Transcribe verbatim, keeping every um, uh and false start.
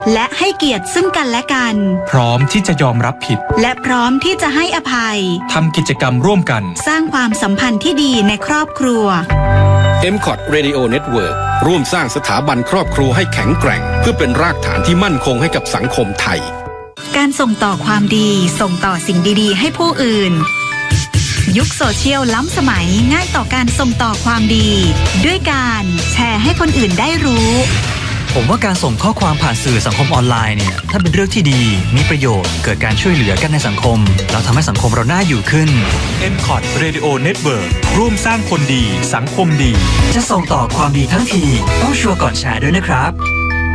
และให้เกียรติซึ่งกันและกันพร้อมที่จะยอมรับผิดและพร้อมที่จะให้อภัยทำกิจกรรมร่วมกันสร้างความสัมพันธ์ที่ดีในครอบครัวเอ็ม คอท Radio Network ร่วมสร้างสถาบันครอบครัวให้แข็งแกร่งเพื่อเป็นรากฐานที่มั่นคงให้กับสังคมไทยการส่งต่อความดีส่งต่อสิ่งดีๆให้ผู้อื่นยุคโซเชียลล้ำสมัยง่ายต่อการส่งต่อความดีด้วยการแชร์ให้คนอื่นได้รู้ผมว่าการส่งข้อความผ่านสื่อสังคมออนไลน์เนี่ยถ้าเป็นเรื่องที่ดีมีประโยชน์เกิดการช่วยเหลือกันในสังคมแล้วทำให้สังคมเราน่าอยู่ขึ้นเอ็ม คอท Radio Network ร่วมสร้างคนดีสังคมดีจะส่งต่อความดีทั้งทีต้องชัวร์ก่อนแชร์ด้วยนะครับ